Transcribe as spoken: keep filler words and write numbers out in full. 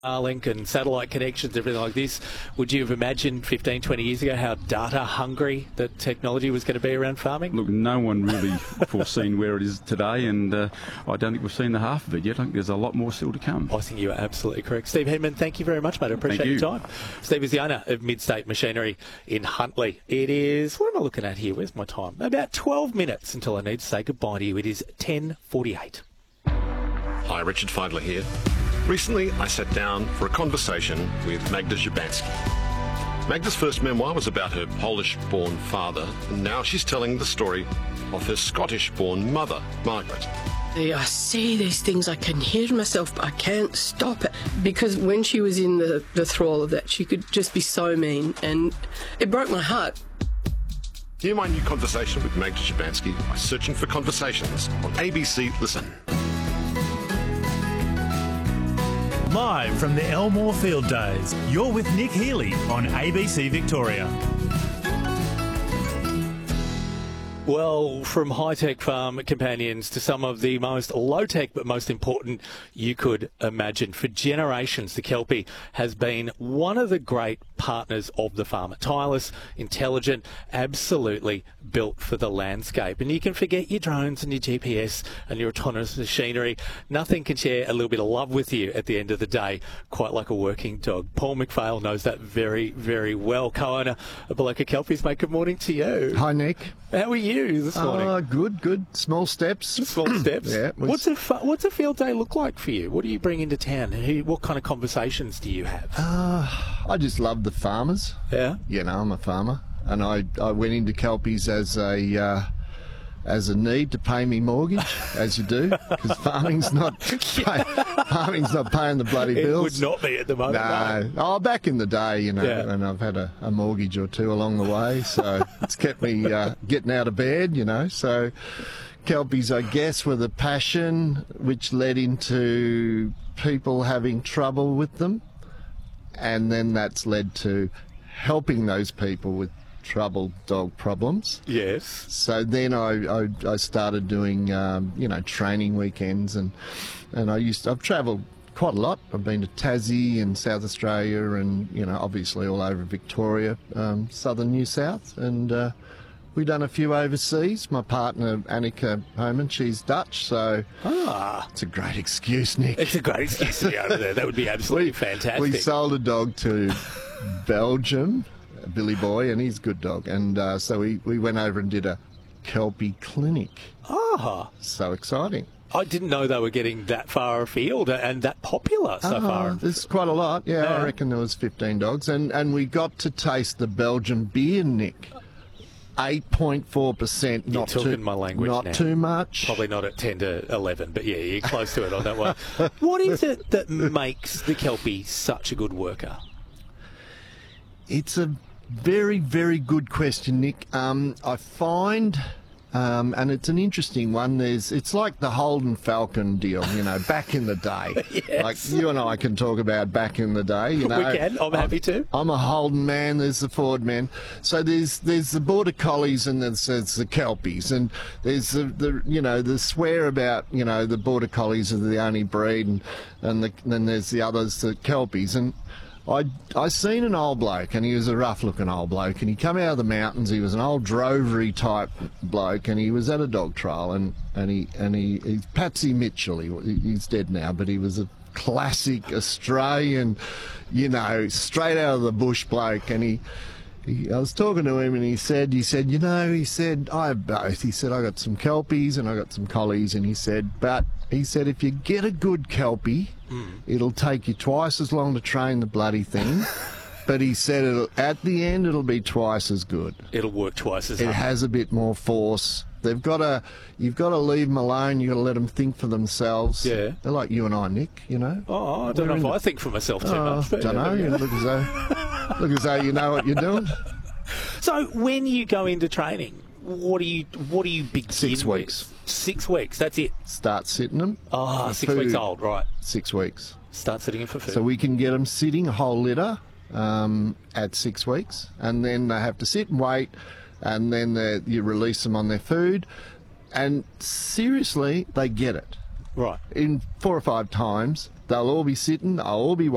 Starlink and satellite connections, everything like this. Would you have imagined fifteen, twenty years ago how data hungry the technology was going to be around farming? Look, no one really foreseen where it is today, and uh, I don't think we've seen the half of it yet. I think there's a lot more still to come. I think you are absolutely correct. Steve Hedman, thank you very much, mate. I appreciate you. your time. Steve is the owner of Midstate Machinery in Huntley. It is, what am I looking at here? Where's my time? About twelve minutes until I need to say goodbye to you. It is ten forty-eight. Hi, Richard Feidler here. Recently, I sat down for a conversation with Magda Szubanski. Magda's first memoir was about her Polish-born father, and now she's telling the story of her Scottish-born mother, Margaret. I say these things, I can hear myself, but I can't stop it. Because when she was in the, the thrall of that, she could just be so mean, and it broke my heart. Hear my new conversation with Magda Szubanski by searching for Conversations on A B C Listen. Live from the Elmore Field Days, you're with Nick Healy on A B C Victoria. Well, from high-tech farm companions to some of the most low-tech but most important you could imagine. For generations, the Kelpie has been one of the great partners of the farmer. Tireless, intelligent, absolutely built for the landscape. And you can forget your drones and your G P S and your autonomous machinery. Nothing can share a little bit of love with you at the end of the day, quite like a working dog. Paul McPhail knows that very, very well. Co-owner of Belocca Kelpies, mate, good morning to you. Hi, Nick. How are you this morning? Uh, good, good. Small steps. Small steps. Yeah. Was... What's a fu- what's a field day look like for you? What do you bring into town? Who, what kind of conversations do you have? Uh, I just love the farmers. Yeah. You know, I'm a farmer, and I, I went into Kelpies as a uh, as a need to pay me mortgage, as you do, because farming's not pay, farming's not paying the bloody It bills. would not be at the moment. No. No. Oh, back in the day, you know, Yeah. and I've had a, a mortgage or two along the way, so it's kept me uh, getting out of bed, you know. So Kelpies, I guess, were the passion, which led into people having trouble with them, and then that's led to helping those people with troubled dog problems. Yes. So then I, I, I started doing, um, you know, training weekends, and and I used to, I've travelled quite a lot. I've been to Tassie and South Australia, and you know, obviously all over Victoria, um, southern New South, and uh, we've done a few overseas. My partner Annika Homan, she's Dutch, so Ah. it's a great excuse, Nick. It's a great excuse to be over there. That would be absolutely fantastic. We sold a dog to Belgium, Billy Boy, and he's a good dog. And uh, so we, we went over and did a Kelpie clinic. Ah. So exciting. I didn't know they were getting that far afield and that popular so Oh, far. there's quite a lot. Yeah, Yeah. I reckon there was fifteen dogs. And, and we got to taste the Belgian beer, Nick. eight point four percent, You're not talking too, my language not now. too much. Probably not at ten to eleven, but yeah, you're close to it on that one. What is it that makes the Kelpie such a good worker? It's a very, very good question, Nick. Um, I find, um, and it's an interesting one, there's, it's like the Holden Falcon deal, you know, back in the day. Yes. Like you and I can talk about back in the day, you know. We can. I'm happy to. I'm a Holden man, there's the Ford man. So there's there's the Border Collies and there's, there's the Kelpies, and there's the, the, you know, the swear about, you know, the Border Collies are the only breed, and, and the, then there's the others, the Kelpies. And I I seen an old bloke, and he was a rough-looking old bloke, and he come out of the mountains. He was an old drovery type bloke, and he was at a dog trial, and and he and he he's Patsy Mitchell. He, he's dead now, but he was a classic Australian, you know, straight out of the bush bloke, and he. He, I was talking to him, and he said, he said, you know, he said, I have both. He said, I got some Kelpies and I got some Collies, and he said, but he said, if you get a good Kelpie, mm. it'll take you twice as long to train the bloody thing. But he said, it'll, at the end, it'll be twice as good. It'll work twice as It hard. has a bit more force. They've got to, you've got to leave them alone. You've got to let them think for themselves. Yeah. They're like you and I, Nick, you know. Oh, I don't know if I think for myself too Oh, much. But don't know. You look as though, look as though you know what you're doing. So when you go into training, what do you what do you begin Six with? weeks. Six weeks. That's it. Start sitting them. Ah, for six weeks food. old, right? Six weeks. Start sitting in for food. So we can get them sitting a whole litter um, at six weeks, and then they have to sit and wait, and then they- you release them on their food, and seriously, they get it. right. In four or five times, they'll all be sitting, they'll all be